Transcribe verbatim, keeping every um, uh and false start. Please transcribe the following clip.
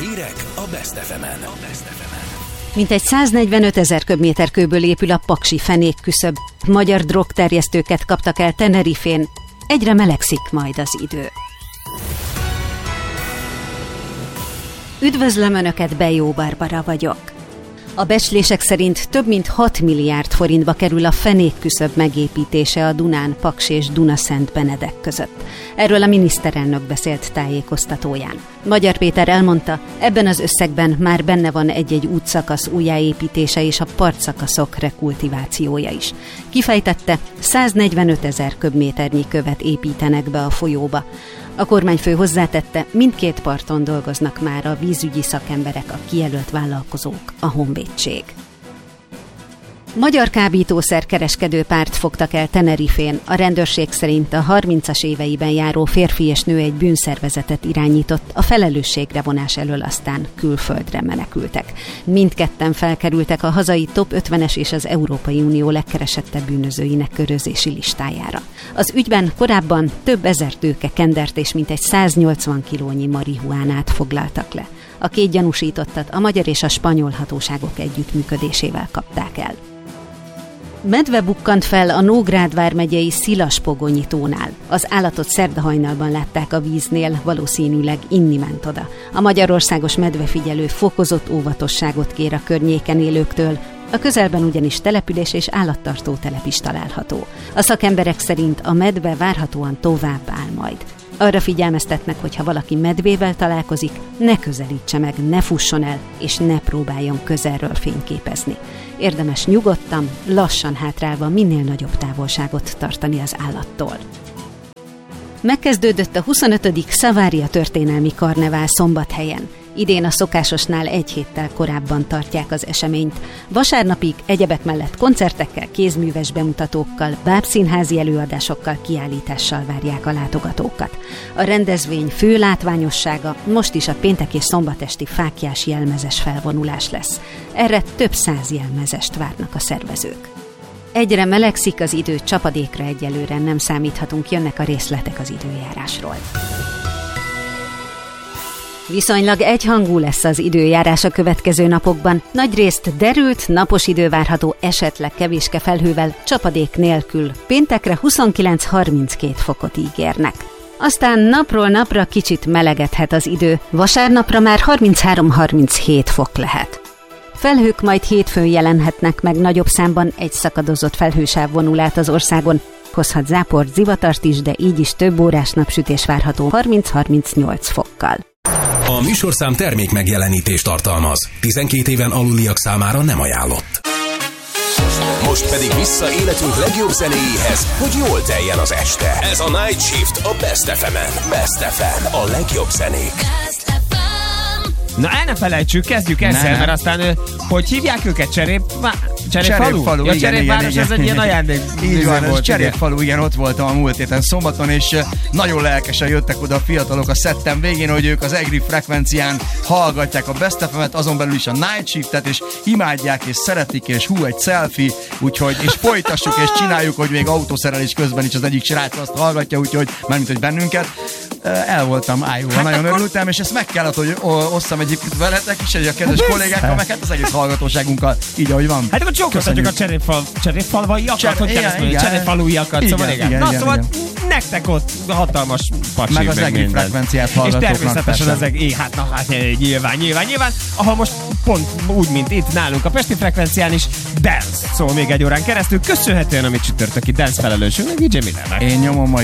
Hírek a Best ef emen. Mintegy száznegyvenöt ezer köbméterkőből épül a paksi fenékküszöb. Magyar drogterjesztőket kaptak el Tenerifén. Egyre melegszik majd az idő. Üdvözlöm Önöket, Bejó Barbara vagyok. A becslések szerint több mint hat milliárd forintba kerül a fenékküszöb megépítése a Dunán, Paks és Dunaszent Benedek között. Erről a miniszterelnök beszélt tájékoztatóján. Magyar Péter elmondta, ebben az összegben már benne van egy-egy útszakasz újjáépítése és a partszakaszok rekultivációja is. Kifejtette, száznegyvenöt ezer köbméternyi követ építenek be a folyóba. A kormányfő hozzátette, mindkét parton dolgoznak már a vízügyi szakemberek, a kijelölt vállalkozók, a honvédség. Magyar kábítószer kereskedő párt fogtak el Tenerifén. A rendőrség szerint a harmincas éveiben járó férfi és nő egy bűnszervezetet irányított, a felelősségre vonás elől aztán külföldre menekültek. Mindketten felkerültek a hazai top ötvenes és az Európai Unió legkeresettebb bűnözőinek körözési listájára. Az ügyben korábban több ezer tőke kendert és mintegy száznyolcvan kilónyi marihuánát foglaltak le. A két gyanúsítottat a magyar és a spanyol hatóságok együttműködésével kapták el. Medve bukkant fel a Nógrád vármegyei Szilaspogonyi tónál. Az állatot szerdahajnalban látták a víznél, valószínűleg inni ment oda. A Magyarországos Medvefigyelő fokozott óvatosságot kér a környéken élőktől, a közelben ugyanis település és állattartó telep is található. A szakemberek szerint a medve várhatóan tovább áll majd. Arra figyelmeztetnek, hogy ha valaki medvével találkozik, ne közelítse meg, ne fusson el, és ne próbáljon közelről fényképezni. Érdemes nyugodtan, lassan hátrálva minél nagyobb távolságot tartani az állattól. Megkezdődött a huszonötödik Szavária történelmi karnevál Szombathelyen. Idén a szokásosnál egy héttel korábban tartják az eseményt. Vasárnapig egyebek mellett koncertekkel, kézműves bemutatókkal, bábszínházi előadásokkal, kiállítással várják a látogatókat. A rendezvény fő látványossága most is a péntek és szombatesti fáklyás jelmezes felvonulás lesz. Erre több száz jelmezest várnak a szervezők. Egyre melegszik az idő, csapadékra egyelőre nem számíthatunk, jönnek a részletek az időjárásról. Viszonylag egyhangú lesz az időjárás a következő napokban. Nagyrészt derült, napos idő várható, esetleg kevéske felhővel, csapadék nélkül. Péntekre huszonkilenc-harminckét fokot ígérnek. Aztán napról napra kicsit melegedhet az idő, vasárnapra már harminchárom-harminchét fok lehet. Felhők majd hétfőn jelenhetnek meg nagyobb számban, egy szakadozott felhősáv vonul át az országon. Hozhat záport, zivatart is, de így is több órás napsütés várható harminc-harmincnyolc fokkal. A műsorszám termék megjelenítést tartalmaz. tizenkét éven aluliak számára nem ajánlott. Most pedig vissza életünk legjobb zenéjéhez, hogy jól teljen az este. Ez a Night Shift a Best ef emen. Best ef em, a legjobb zenék. Na el ne felejtsük, kezdjük ezzel, ne, ne. mert aztán, hogy hívják őket, Cserép... Cserépfalu? Cserépfalu, ja, igen, Cserépváros, igen, ez egy ilyen ajándék. Így van, volt, Cserépfalu, igen, ott voltam a múlt héten szombaton, és nagyon lelkesen jöttek oda a fiatalok a szettem végén, hogy ők az egri frekvencián hallgatják a Best ef emet, azon belül is a Night Shiftet, és imádják, és szeretik, és hú, egy selfie, úgyhogy, és folytassuk, és csináljuk, hogy még autószerelés közben is az egyik srác azt hallgatja, úgyhogy, mármint, hogy bennünket. El voltam ájúval, hát nagyon akkor... örültem, és ezt meg kellett, hogy osszam egyébként veletek is, egy a kedves hát kollégákkal, meg hát az egész hallgatóságunkkal, így ahogy van. Hát akkor csókoltatjuk a cserépfal, cserépfalvaiakat, Cser... hogy kell ezt mondani, cserépfaluiakat, szóval igen. igen Na igen, szóval igen. Nektek ott hatalmas pacsi, meg az egri frekvenciát hallgatóknak. És természetesen az egri, hát na hát nyilván, nyilván, nyilván, ahol most pont úgy, mint itt nálunk a pesti frekvencián is dance, szóval még egy órán keresztül, köszönhetően, amit csütörtöki dance felelősünk, meg így Jamilának. Én nyomom majd